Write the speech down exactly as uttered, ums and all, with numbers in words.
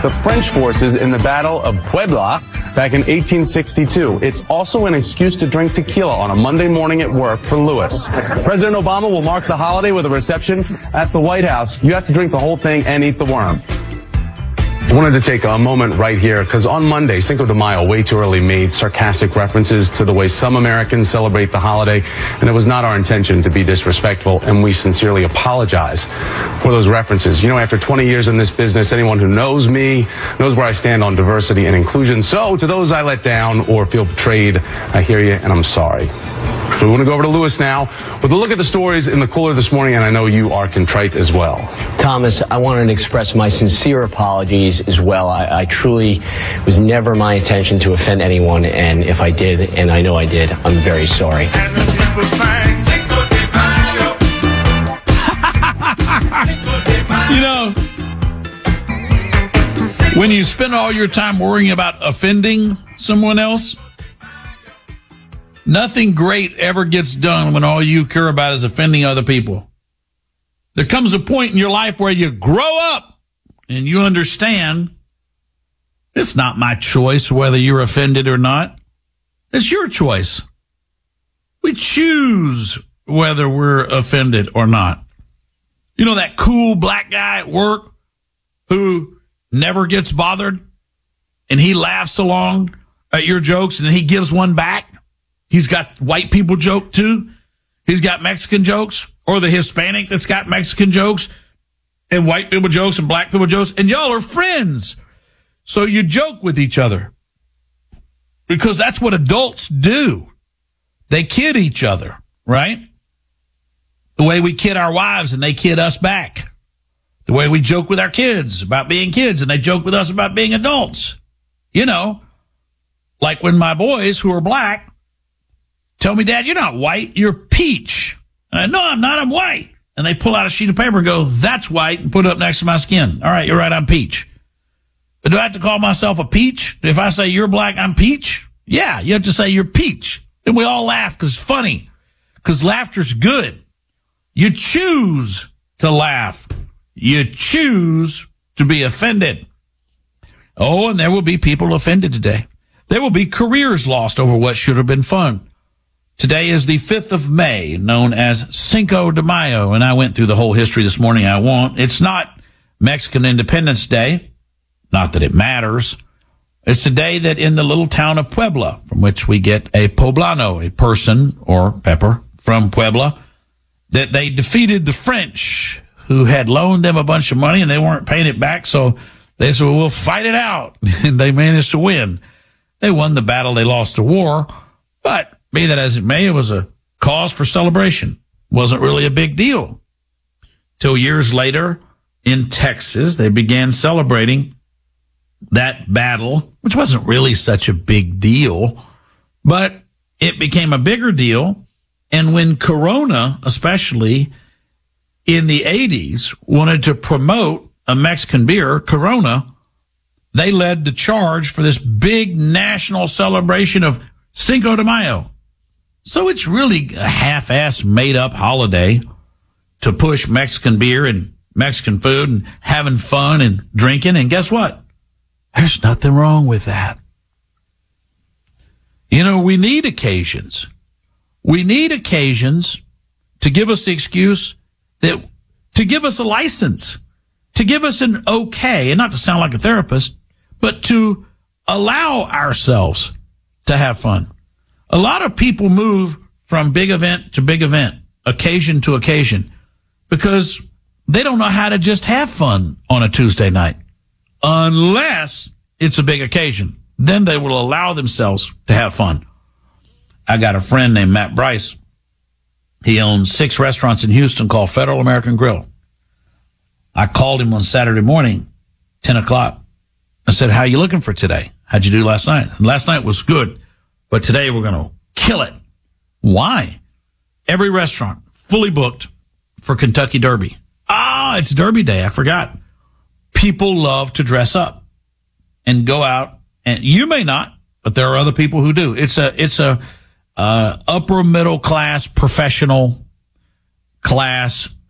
the French forces in the Battle of Puebla back in eighteen sixty-two. It's also an excuse to drink tequila on a Monday morning at work for Lewis. President Obama will mark the holiday with a reception at the White House. You have to drink the whole thing and eat the worm. I wanted to take a moment right here because on Monday, Cinco de Mayo way too early made sarcastic references to the way some Americans celebrate the holiday, and it was not our intention to be disrespectful, and we sincerely apologize for those references. You know, after twenty years in this business, anyone who knows me knows where I stand on diversity and inclusion. So to those I let down or feel betrayed, I hear you, and I'm sorry. So we want to go over to Lewis now with a look at the stories in the cooler this morning, and I know you are contrite as well. Thomas, I wanted to express my sincere apologies as well. I, I truly was never my intention to offend anyone, and if I did, and I know I did, I'm very sorry. You know, when you spend all your time worrying about offending someone else, nothing great ever gets done when all you care about is offending other people. There comes a point in your life where you grow up and you understand it's not my choice whether you're offended or not. It's your choice. We choose whether we're offended or not. You know that cool black guy at work who never gets bothered and he laughs along at your jokes and he gives one back? He's got white people joke too. He's got Mexican jokes, or the Hispanic that's got Mexican jokes and white people jokes and black people jokes. And y'all are friends. So you joke with each other because that's what adults do. They kid each other, right? The way we kid our wives and they kid us back. The way we joke with our kids about being kids and they joke with us about being adults. You know, like when my boys who are black tell me, Dad, you're not white, you're peach. And I, no, I'm not, I'm white. And they pull out a sheet of paper and go, that's white, and put it up next to my skin. All right, you're right, I'm peach. But do I have to call myself a peach? If I say you're black, I'm peach? Yeah, you have to say you're peach. And we all laugh because it's funny, because laughter's good. You choose to laugh. You choose to be offended. Oh, and there will be people offended today. There will be careers lost over what should have been fun. Today is the fifth of May, known as Cinco de Mayo, and I went through the whole history this morning. I won't. It's not Mexican Independence Day. Not that it matters. It's the day that in the little town of Puebla, from which we get a poblano, a person or pepper from Puebla, that they defeated the French, who had loaned them a bunch of money and they weren't paying it back. So they said, well, we'll fight it out. And they managed to win. They won the battle. They lost the war. But be that as it may, it was a cause for celebration. Wasn't really a big deal. Till years later in Texas, they began celebrating that battle, which wasn't really such a big deal, but it became a bigger deal. And when Corona, especially in the eighties, wanted to promote a Mexican beer, Corona, they led the charge for this big national celebration of Cinco de Mayo. So it's really a half-ass made-up holiday to push Mexican beer and Mexican food and having fun and drinking. And guess what? There's nothing wrong with that. You know, we need occasions. We need occasions to give us the excuse that, to give us a license, to give us an okay, and not to sound like a therapist, but to allow ourselves to have fun. A lot of people move from big event to big event, occasion to occasion, because they don't know how to just have fun on a Tuesday night, unless it's a big occasion. Then they will allow themselves to have fun. I got a friend named Matt Bryce. He owns six restaurants in Houston called Federal American Grill. I called him on Saturday morning, ten o'clock. I said, how you looking for today? How'd you do last night? And last night was good, but today we're going to kill it. Why? Every restaurant fully booked for Kentucky Derby. Ah, it's Derby Day. I forgot. People love to dress up and go out, and you may not, but there are other people who do. It's a, it's a, uh, upper middle class, professional class